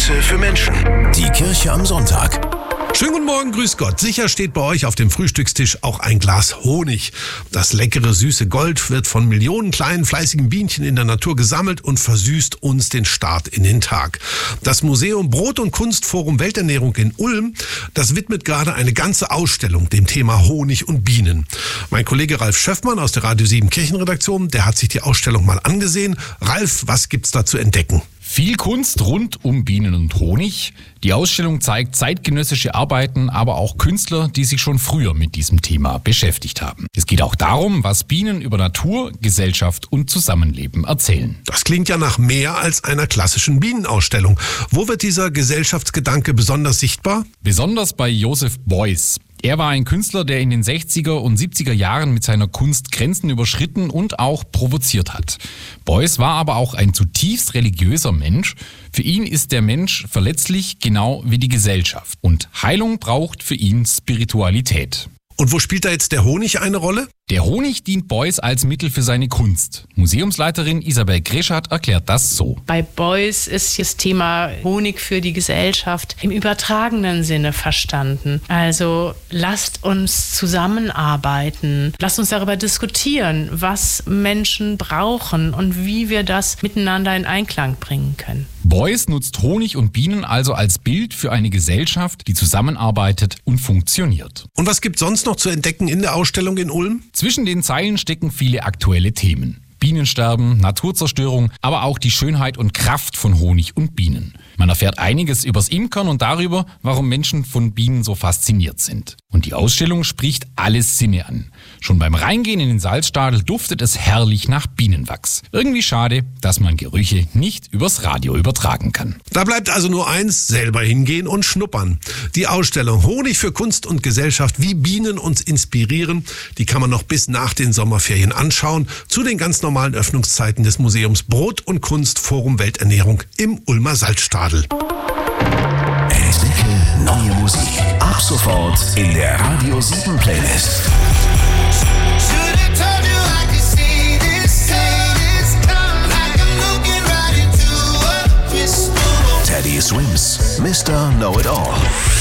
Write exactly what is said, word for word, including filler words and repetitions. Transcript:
Grüße für Menschen. Die Kirche am Sonntag. Schönen guten Morgen, grüß Gott. Sicher steht bei euch auf dem Frühstückstisch auch ein Glas Honig. Das leckere, süße Gold wird von Millionen kleinen, fleißigen Bienchen in der Natur gesammelt und versüßt uns den Start in den Tag. Das Museum Brot- und Kunstforum Welternährung in Ulm, das widmet gerade eine ganze Ausstellung dem Thema Honig und Bienen. Mein Kollege Ralf Schöffmann aus der Radio sieben Kirchenredaktion, der hat sich die Ausstellung mal angesehen. Ralf, was gibt's da zu entdecken? Viel Kunst rund um Bienen und Honig. Die Ausstellung zeigt zeitgenössische Arbeiten, aber auch Künstler, die sich schon früher mit diesem Thema beschäftigt haben. Es geht auch darum, was Bienen über Natur, Gesellschaft und Zusammenleben erzählen. Das klingt ja nach mehr als einer klassischen Bienenausstellung. Wo wird dieser Gesellschaftsgedanke besonders sichtbar? Besonders bei Joseph Beuys. Er war ein Künstler, der in den sechziger und siebziger Jahren mit seiner Kunst Grenzen überschritten und auch provoziert hat. Beuys war aber auch ein zutiefst religiöser Mensch. Für ihn ist der Mensch verletzlich, genau wie die Gesellschaft. Und Heilung braucht für ihn Spiritualität. Und wo spielt da jetzt der Honig eine Rolle? Der Honig dient Beuys als Mittel für seine Kunst. Museumsleiterin Isabel Greschat erklärt das so. Bei Beuys ist das Thema Honig für die Gesellschaft im übertragenen Sinne verstanden. Also lasst uns zusammenarbeiten, lasst uns darüber diskutieren, was Menschen brauchen und wie wir das miteinander in Einklang bringen können. Beuys nutzt Honig und Bienen also als Bild für eine Gesellschaft, die zusammenarbeitet und funktioniert. Und was gibt sonst noch zu entdecken in der Ausstellung in Ulm? Zwischen den Zeilen stecken viele aktuelle Themen. Bienensterben, Naturzerstörung, aber auch die Schönheit und Kraft von Honig und Bienen. Man erfährt einiges übers Imkern und darüber, warum Menschen von Bienen so fasziniert sind. Und die Ausstellung spricht alle Sinne an. Schon beim Reingehen in den Salzstadel duftet es herrlich nach Bienenwachs. Irgendwie schade, dass man Gerüche nicht übers Radio übertragen kann. Da bleibt also nur eins, selber hingehen und schnuppern. Die Ausstellung Honig für Kunst und Gesellschaft, wie Bienen uns inspirieren, die kann man noch bis nach den Sommerferien anschauen, zu den ganz normalen Öffnungszeiten des Museums Brot- und Kunstforum Welternährung im Ulmer Salzstadel. Entdecke neue Musik. Ab sofort in der Radio sieben Playlist. Teddy Swims, Mister Know-It-All.